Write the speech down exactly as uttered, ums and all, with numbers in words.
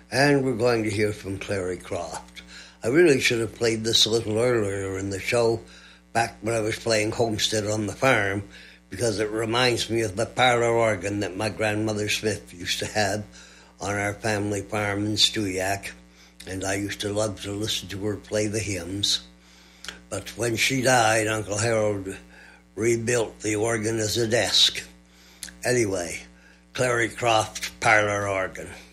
And we're going to hear from Clary Croft. I really should have played this a little earlier in the show, back when I was playing Homestead on the Farm, because it reminds me of the parlor organ that my grandmother Smith used to have on our family farm in Stewiacke, and I used to love to listen to her play the hymns. But when she died, Uncle Harold rebuilt the organ as a desk. Anyway, Clary Croft, parlor organ.